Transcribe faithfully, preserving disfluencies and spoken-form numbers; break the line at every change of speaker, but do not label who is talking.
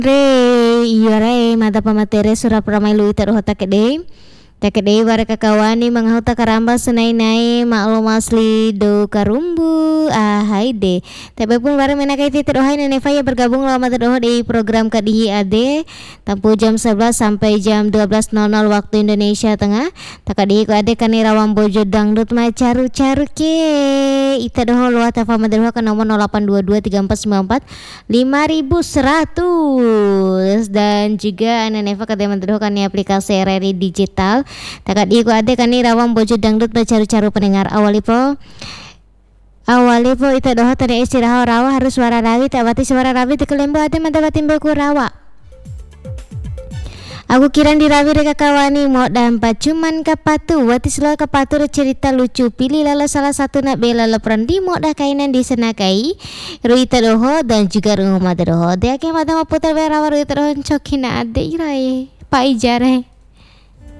Re iya re mata pamatere sura pramai lui taruh takede takede bara kakawani manghauta karamba senai nai maklum asli do karumbu ah haide tapi pun bara menakai titik dohai nene faya bergabung lama terdoh di program kadihi ade tampu jam sebelas sampai jam dua belas nol nol waktu Indonesia Tengah takadihi ku ade kani rawang bojo dangdut ma caru caru ke ita doho luat tafa maderho ke nomor nol delapan dua dua tiga empat sembilan empat lima seratus dan juga Neva kadang maderho kani aplikasi R R I digital takad iku ade kani rawang bojo dangdut bacaru-caru pendengar awalipo awalipo ita doho tadi istirahat rawa harus suara rawi tak bati suara rawi di kelembo ade mata batin beku rawa aku kiran di rawi reka kawani mau dampak cuman kapatu wati selalu kapatu cerita lucu pilih lala salah satu nak bela lepran di mau dah kainan di senakai ruita doho dan juga rumah doho dia ke mata mau putar berawa ruita doho cokina ade irai pak ijare